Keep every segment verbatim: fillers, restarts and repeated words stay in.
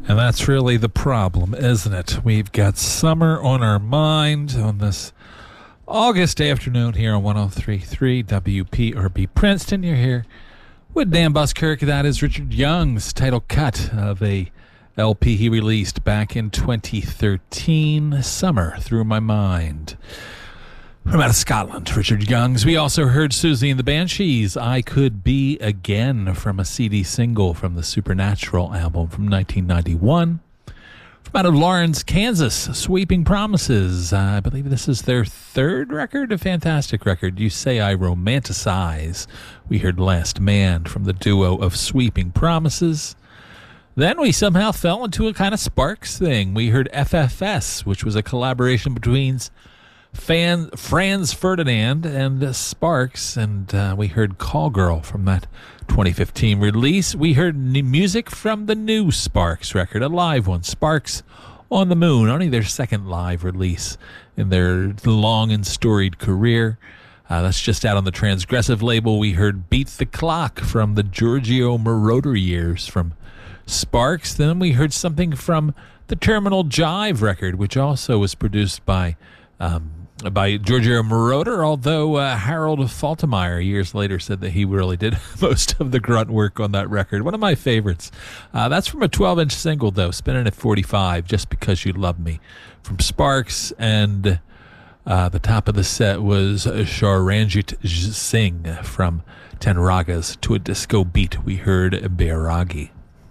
And that's really the problem, isn't it? We've got summer on our mind on this August afternoon here on one oh three point three W P R B Princeton. You're here with Dan Buskirk. That is Richard Young's title cut of a L P he released back in twenty thirteen, Summer Through My Mind. From out of Scotland, Richard Young's. We also heard Susie and the Banshees, I Could Be Again, from a C D single from the Supernatural album from nineteen ninety-one. From out of Lawrence, Kansas, Sweeping Promises. Uh, I believe this is their third record, a fantastic record. You Say I Romanticize. We heard Last Man from the duo of Sweeping Promises. Then we somehow fell into a kind of Sparks thing. We heard F F S, which was a collaboration between Fan, Franz Ferdinand and Sparks, and uh, we heard Call Girl from that twenty fifteen release. We heard n- music from the new Sparks record, a live one, Sparks on the Moon, only their second live release in their long and storied career. Uh, that's just out on the Transgressive label. We heard Beat the Clock from the Giorgio Moroder years from Sparks. Then we heard something from the Terminal Jive record, which also was produced by um, by Giorgio Moroder, although uh, Harold Faltermeyer years later said that he really did most of the grunt work on that record. One of my favorites. Uh, that's from a twelve-inch single, though, Spinning at forty-five, Just Because You Love Me, from Sparks. And uh, the top of the set was Charanjit Singh from Ten Ragas to a Disco Beat. We heard Bairagi.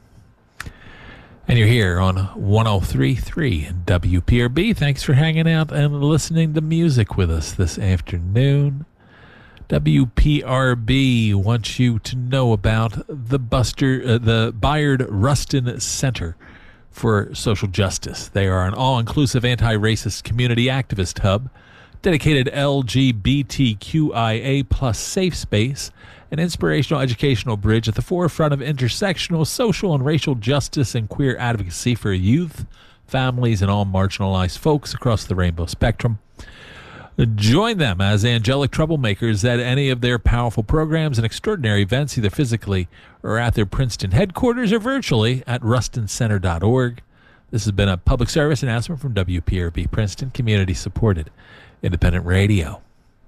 And you're here on one oh three point three W P R B. Thanks for hanging out and listening to music with us this afternoon. W P R B wants you to know about the Buster, uh, the Bayard Rustin Center for Social Justice. They are an all-inclusive anti-racist community activist hub, dedicated L G B T Q I A plus safe space, an inspirational educational bridge at the forefront of intersectional, social, and racial justice and queer advocacy for youth, families, and all marginalized folks across the rainbow spectrum. Join them as angelic troublemakers at any of their powerful programs and extraordinary events, either physically or at their Princeton headquarters or virtually at rustin center dot org. This has been a public service announcement from W P R B Princeton, community-supported independent radio.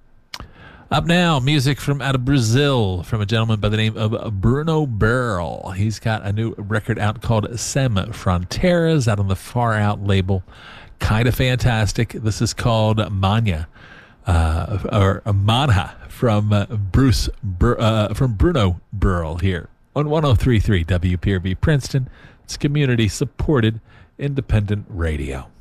Up now, music from out of Brazil, from a gentleman by the name of Bruno Burl. He's got a new record out called Sem Fronteiras, out on the Far Out label. Kind of fantastic. This is called Mania, uh, or Manha, from uh, Bruce Bur- uh, from Bruno Burl here on one oh three point three W P R B Princeton. It's community-supported independent radio.